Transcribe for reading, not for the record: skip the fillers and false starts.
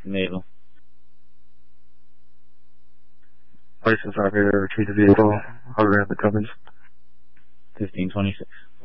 Naval. License operator, retrieve the vehicle, hover at the Cummins. 1526.